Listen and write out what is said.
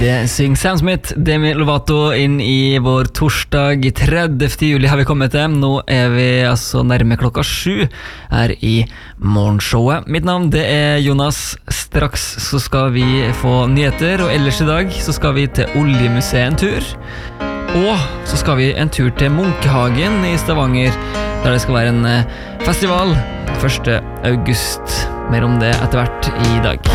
Det synger Sam Smith, Demi Lovato inn i vår torsdag 30. juli har vi kommet til. Nå vi altså nærme klokka 7 her i morgenshowet. Mitt navn det Jonas. Straks så skal vi få nyheter, og ellers i dag så skal vi til Oljemuseet en tur. Og så skal vi en tur til Munkehagen i Stavanger, der det skal være en festival 1. august. Mer om det etter hvert i dag.